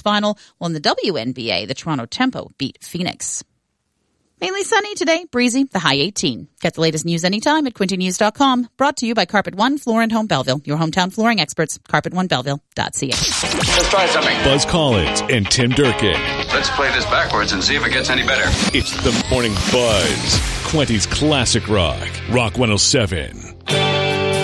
final, while in the WNBA, the Toronto Tempo beat Phoenix. Mainly sunny today, breezy, the high 18. Get the latest news anytime at quintynews.com. Brought to you by Carpet One Floor and Home Belleville, your hometown flooring experts, carpetonebelleville.ca. Let's try something. Buzz Collins and Tim Durkin. Let's play this backwards and see if it gets any better. It's the Morning Buzz. Quinty's Classic Rock. Rock 107.